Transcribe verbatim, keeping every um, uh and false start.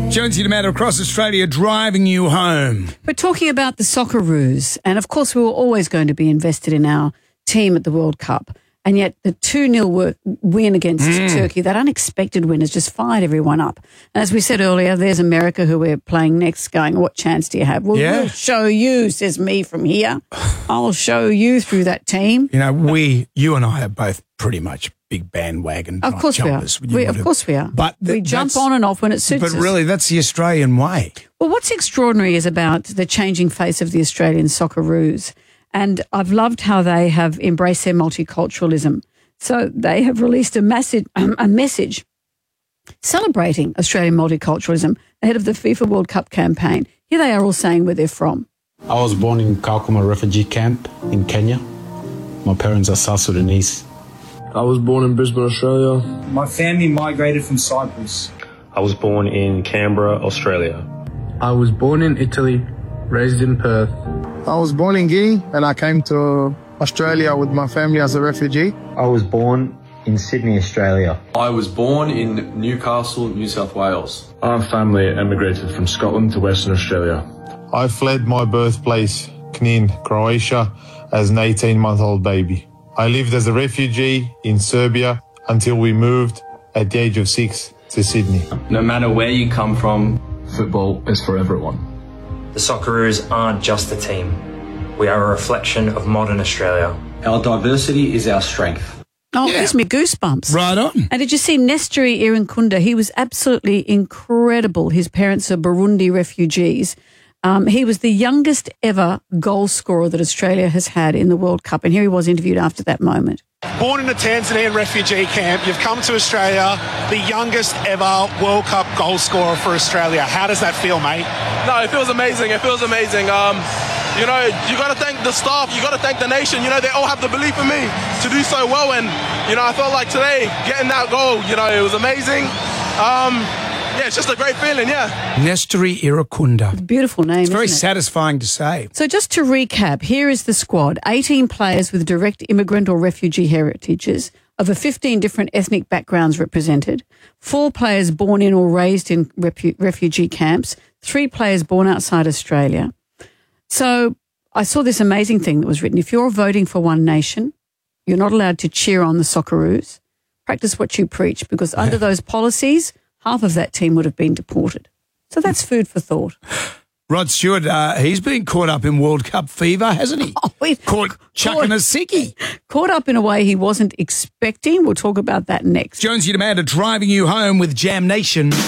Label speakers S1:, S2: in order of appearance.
S1: Jonesy D'Amato across Australia driving you home.
S2: We're talking about the Socceroos, and of course we were always going to be invested in our team at the World Cup, and yet the two nil win against mm. Turkey, that unexpected win, has just fired everyone up. And as we said earlier, there's America, who we're playing next, going, what chance do you have? Well,
S1: yeah.
S2: we'll show you, says me from here. I'll show you through that team.
S1: You know, we, you and I are both pretty much big bandwagon
S2: Of course
S1: jumpers.
S2: we are. We, of course we are.
S1: But th-
S2: we jump on and off when it suits
S1: but
S2: us.
S1: But really, that's the Australian way.
S2: Well, what's extraordinary is about the changing face of the Australian Socceroos. And I've loved how they have embraced their multiculturalism. So they have released a, massive, um, a message celebrating Australian multiculturalism ahead of the FIFA World Cup campaign. Here they are all saying where they're from.
S3: I was born in Kakuma refugee camp in Kenya. My parents are South Sudanese.
S4: I was born in Brisbane, Australia.
S5: My family migrated from Cyprus.
S6: I was born in Canberra, Australia.
S7: I was born in Italy, raised in Perth.
S8: I was born in Guinea and I came to Australia with my family as a refugee.
S9: I was born in Sydney, Australia.
S10: I was born in Newcastle, New South Wales.
S11: Our family emigrated from Scotland to Western Australia.
S12: I fled my birthplace, Knin, Croatia, as an eighteen-month-old baby. I lived as a refugee in Serbia until we moved at the age of six to Sydney.
S10: No matter where you come from,
S11: football is for everyone.
S13: The Socceroos aren't just a team. We are a reflection of modern Australia.
S5: Our diversity is our strength.
S2: Oh,
S1: Yeah.
S2: it gives me goosebumps.
S1: Right on.
S2: And did you see Nestori Irankunda? He was absolutely incredible. His parents are Burundi refugees. Um, he was the youngest ever goal scorer that Australia has had in the World Cup. And here he was interviewed after that moment.
S14: Born in a Tanzanian refugee camp, you've come to Australia, the youngest ever World Cup goal scorer for Australia. How does that feel, mate?
S15: No, it feels amazing. It feels amazing. Um, you know, you got to thank the staff. You got to thank the nation. You know, they all have the belief in me to do so well. And, you know, I felt like today, getting that goal, you know, it was amazing. Um, yeah, it's just a great feeling, yeah.
S1: Nestori Irankunda.
S2: Beautiful name,
S1: It's very
S2: isn't it?
S1: satisfying to say.
S2: So just to recap, here is the squad. eighteen players with direct immigrant or refugee heritages, over fifteen different ethnic backgrounds represented, four players born in or raised in repu- refugee camps, three players born outside Australia. So I saw this amazing thing that was written. If you're voting for one nation, you're not allowed to cheer on the Socceroos. Practice what you preach, because under those policies, half of that team would have been deported. So that's food for thought.
S1: Rod Stewart, uh, he's been caught up in World Cup fever, hasn't he?
S2: Oh, he
S1: caught chucking a sickie.
S2: Caught up in a way he wasn't expecting. We'll talk about that next.
S1: Jonesy D'Amato driving you home with Jam Nation.